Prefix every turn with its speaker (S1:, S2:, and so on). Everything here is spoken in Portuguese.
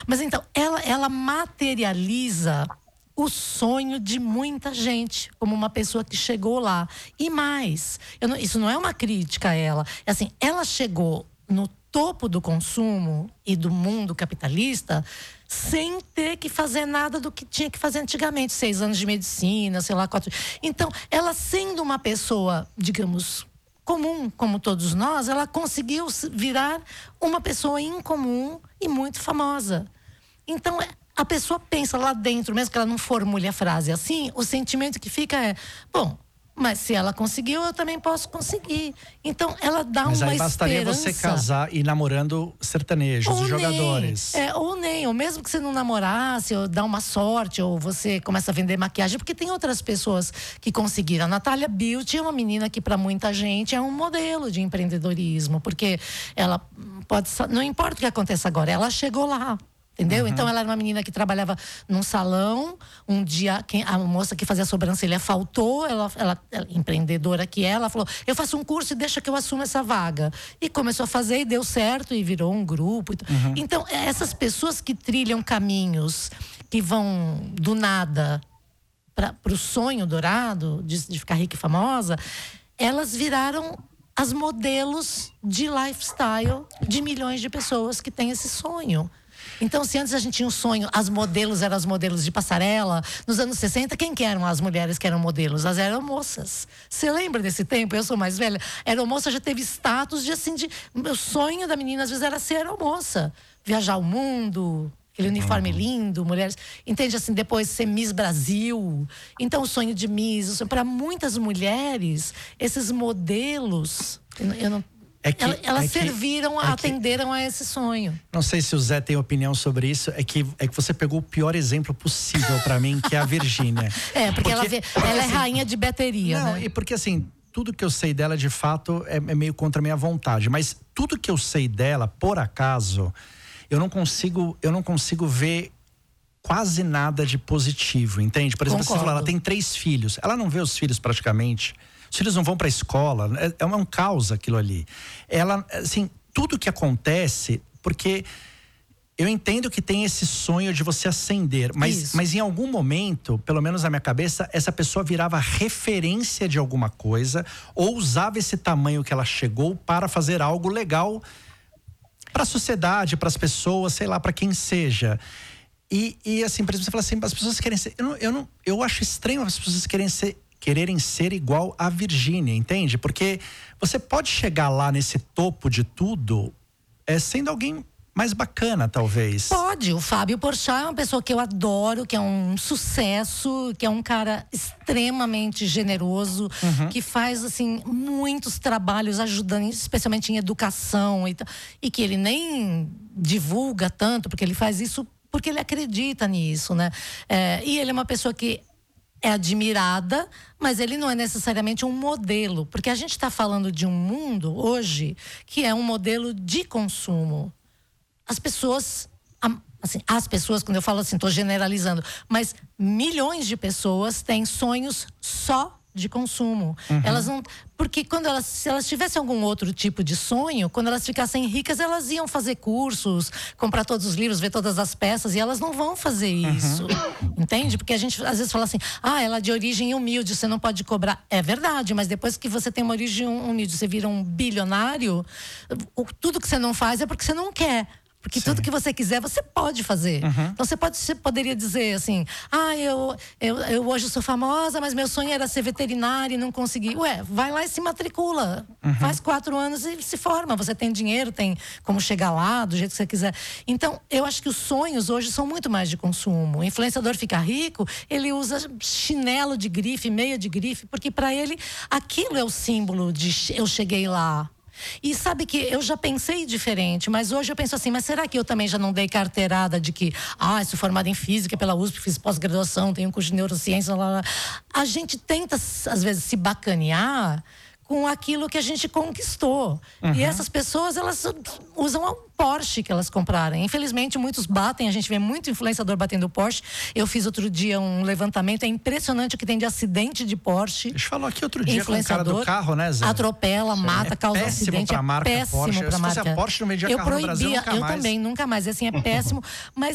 S1: Mas então, ela materializa o sonho de muita gente, como uma pessoa que chegou lá. E mais, isso não é uma crítica a ela. É assim, ela chegou no topo do consumo e do mundo capitalista sem ter que fazer nada do que tinha que fazer antigamente. 6 anos de medicina, sei lá, 4. Então, ela sendo uma pessoa, digamos, comum, como todos nós, ela conseguiu virar uma pessoa incomum e muito famosa. Então, a pessoa pensa lá dentro, mesmo que ela não formule a frase assim, o sentimento que fica é: bom, mas se ela conseguiu, eu também posso conseguir. Então, ela dá uma esperança. Mas aí
S2: bastaria você casar e ir namorando sertanejos, os jogadores.
S1: Ou mesmo que você não namorasse, ou dá uma sorte, ou você começa a vender maquiagem, porque tem outras pessoas que conseguiram. A Natália Beauty é uma menina que, para muita gente, é um modelo de empreendedorismo, porque ela pode, não importa o que aconteça agora, ela chegou lá. Entendeu? Então, ela era uma menina que trabalhava num salão. Um dia, a moça que fazia a sobrancelha faltou. Ela empreendedora que ela falou: eu faço um curso e deixa que eu assuma essa vaga. E começou a fazer e deu certo e virou um grupo. Então, essas pessoas que trilham caminhos que vão do nada para o sonho dourado de ficar rica e famosa, elas viraram as modelos de lifestyle de milhões de pessoas que têm esse sonho. Então, se antes a gente tinha um sonho, as modelos eram as modelos de passarela, nos anos 60, quem que eram as mulheres que eram modelos? As aeromoças. Você lembra desse tempo? Eu sou mais velha. A aeromoça já teve status de assim, o sonho da menina às vezes era ser aeromoça. Viajar o mundo, aquele uniforme lindo, mulheres. Entende assim, depois ser Miss Brasil. Então, o sonho de Miss, para muitas mulheres, esses modelos, elas atenderam a esse sonho.
S2: Não sei se o Zé tem opinião sobre isso. É que você pegou o pior exemplo possível pra mim, que é a Virgínia.
S1: Porque ela é rainha de bateria.
S2: Não,
S1: né?
S2: E porque assim, tudo que eu sei dela, de fato, é meio contra a minha vontade. Mas tudo que eu sei dela, por acaso, eu não consigo ver quase nada de positivo, entende? Por exemplo, você falou, ela tem 3 filhos. Ela não vê os filhos praticamente. Os filhos não vão para a escola, é um caos aquilo ali. Ela, assim, tudo que acontece, porque eu entendo que tem esse sonho de você ascender, mas em algum momento, pelo menos na minha cabeça, essa pessoa virava referência de alguma coisa, ou usava esse tamanho que ela chegou para fazer algo legal para a sociedade, para as pessoas, sei lá, para quem seja. E assim, por exemplo, você fala assim, as pessoas querem ser... Eu acho estranho as pessoas quererem ser igual a Virgínia, entende? Porque você pode chegar lá nesse topo de tudo sendo alguém mais bacana, talvez.
S1: Pode. O Fábio Porchat é uma pessoa que eu adoro, que é um sucesso, que é um cara extremamente generoso, que faz, assim, muitos trabalhos ajudando, especialmente em educação e que ele nem divulga tanto, porque ele faz isso porque ele acredita nisso, né? E ele é uma pessoa que é admirada, mas ele não é necessariamente um modelo, porque a gente está falando de um mundo hoje que é um modelo de consumo. As pessoas, quando eu falo assim, estou generalizando, mas milhões de pessoas têm sonhos só de consumo. Elas não, porque se elas tivessem algum outro tipo de sonho, quando elas ficassem ricas, elas iam fazer cursos, comprar todos os livros, ver todas as peças, e elas não vão fazer isso. Entende? Porque a gente às vezes fala assim: ela é de origem humilde, você não pode cobrar. É verdade, mas depois que você tem uma origem humilde, você vira um bilionário, tudo que você não faz é porque você não quer. Porque tudo que você quiser, você pode fazer. Então, você poderia dizer assim: eu hoje sou famosa, mas meu sonho era ser veterinária e não consegui. Vai lá e se matricula. Faz 4 anos e se forma. Você tem dinheiro, tem como chegar lá, do jeito que você quiser. Então, eu acho que os sonhos hoje são muito mais de consumo. O influenciador fica rico, ele usa chinelo de grife, meia de grife, porque para ele, aquilo é o símbolo de eu cheguei lá. E sabe que eu já pensei diferente, mas hoje eu penso assim: mas será que eu também já não dei carteirada de que sou formada em física pela USP, fiz pós-graduação, tenho um curso de neurociência, lá. A gente tenta, às vezes, se bacanear com aquilo que a gente conquistou. E essas pessoas, elas usam um Porsche que elas compraram. Infelizmente, muitos batem, a gente vê muito influenciador batendo Porsche. Eu fiz outro dia um levantamento, é impressionante o que tem de acidente de Porsche.
S2: A gente falou aqui outro dia com o cara do carro, né, Zé?
S1: Atropela, mata, causa acidente.
S2: Pra marca
S1: péssimo
S2: Porsche.
S1: pra marca.
S2: Se fosse a Porsche não vendia carro no Brasil, nunca mais.
S1: Eu também, nunca mais. Assim, é péssimo. Mas